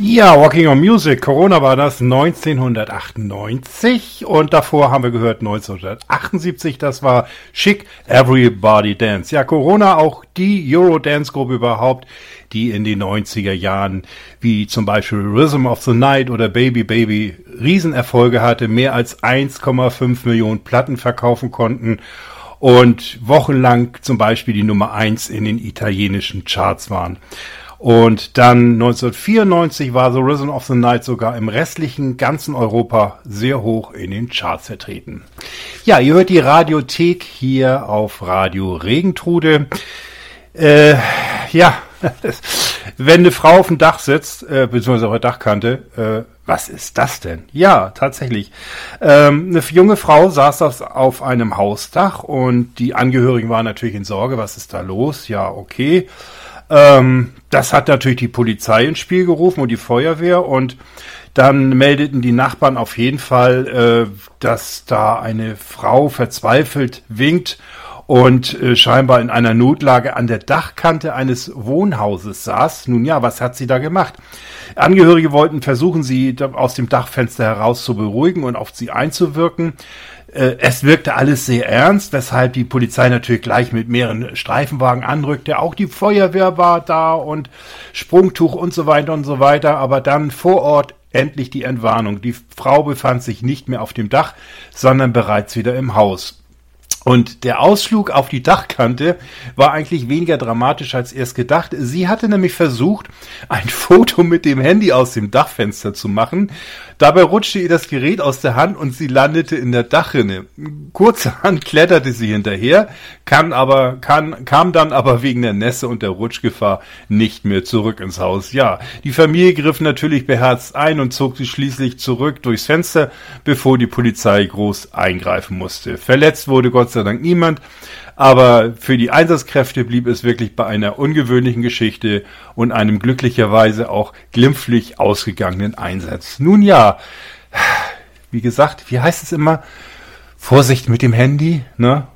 Ja, Walking on Music. Corona war das 1998 und davor haben wir gehört 1978. Das war Chic, Everybody Dance. Ja, Corona, auch die Eurodance-Gruppe überhaupt, die in den 90er Jahren, wie zum Beispiel Rhythm of the Night oder Baby Baby, Riesenerfolge hatte, mehr als 1,5 Millionen Platten verkaufen konnten und wochenlang zum Beispiel die Nummer 1 in den italienischen Charts waren. Und dann 1994 war The Rhythm of the Night sogar im restlichen ganzen Europa sehr hoch in den Charts vertreten. Ja, ihr hört die Radiothek hier auf Radio Regentrude. Ja, wenn eine Frau auf dem Dach sitzt, beziehungsweise auf der Dachkante, was ist das denn? Ja, tatsächlich. Eine junge Frau saß auf einem Hausdach und die Angehörigen waren natürlich in Sorge, was ist da los? Ja, okay. Das hat natürlich die Polizei ins Spiel gerufen und die Feuerwehr und dann meldeten die Nachbarn auf jeden Fall, dass da eine Frau verzweifelt winkt und scheinbar in einer Notlage an der Dachkante eines Wohnhauses saß. Nun ja, was hat sie da gemacht? Angehörige wollten versuchen, sie aus dem Dachfenster heraus zu beruhigen und auf sie einzuwirken. Es wirkte alles sehr ernst, weshalb die Polizei natürlich gleich mit mehreren Streifenwagen anrückte. Auch die Feuerwehr war da und Sprungtuch und so weiter und so weiter. Aber dann vor Ort endlich die Entwarnung. Die Frau befand sich nicht mehr auf dem Dach, sondern bereits wieder im Haus. Und der Ausflug auf die Dachkante war eigentlich weniger dramatisch als erst gedacht. Sie hatte nämlich versucht, ein Foto mit dem Handy aus dem Dachfenster zu machen. Dabei rutschte ihr das Gerät aus der Hand und sie landete in der Dachrinne. Kurzerhand kletterte sie hinterher, kam dann aber wegen der Nässe und der Rutschgefahr nicht mehr zurück ins Haus. Ja, die Familie griff natürlich beherzt ein und zog sie schließlich zurück durchs Fenster, bevor die Polizei groß eingreifen musste. Verletzt wurde Gott sei Dank niemand, aber für die Einsatzkräfte blieb es wirklich bei einer ungewöhnlichen Geschichte und einem glücklicherweise auch glimpflich ausgegangenen Einsatz. Nun ja, wie gesagt, wie heißt es immer? Vorsicht mit dem Handy, ne?